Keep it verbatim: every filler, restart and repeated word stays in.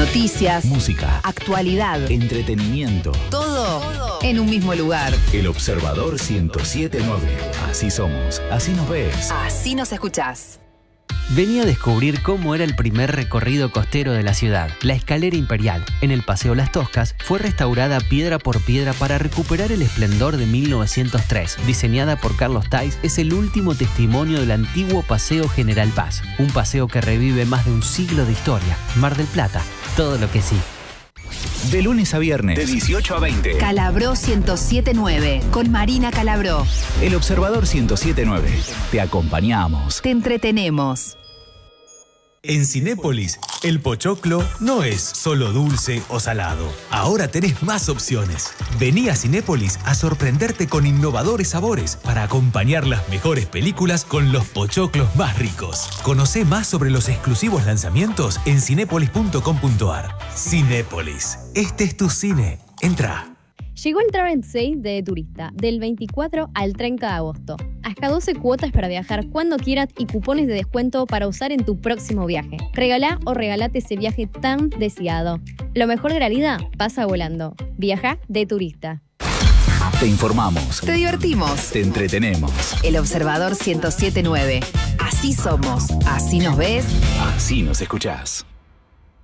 Noticias, música, actualidad, entretenimiento. Todo, todo en un mismo lugar. El Observador ciento siete punto nueve. Así somos, así nos ves. Así nos escuchás. Venía a descubrir cómo era el primer recorrido costero de la ciudad. La escalera imperial, en el Paseo Las Toscas, fue restaurada piedra por piedra para recuperar el esplendor de mil novecientos tres. Diseñada por Carlos Tais, es el último testimonio del antiguo Paseo General Paz. Un paseo que revive más de un siglo de historia. Mar del Plata, todo lo que sí. De lunes a viernes, de dieciocho a veinte. Calabró ciento siete punto nueve, con Marina Calabró. El Observador ciento siete punto nueve. Te acompañamos. Te entretenemos. En Cinépolis, el pochoclo no es solo dulce o salado. Ahora tenés más opciones. Vení a Cinépolis a sorprenderte con innovadores sabores para acompañar las mejores películas con los pochoclos más ricos. Conocé más sobre los exclusivos lanzamientos en cinépolis punto com punto ar. Cinépolis, este es tu cine. Entra. Llegó el Travel Sale de Turista, del veinticuatro al treinta de agosto. Hasta doce cuotas para viajar cuando quieras y cupones de descuento para usar en tu próximo viaje. Regalá o regalate ese viaje tan deseado. Lo mejor de la vida pasa volando. Viaja de Turista. Te informamos. Te divertimos. Te entretenemos. El Observador ciento siete punto nueve. Así somos. Así nos ves. Así nos escuchás.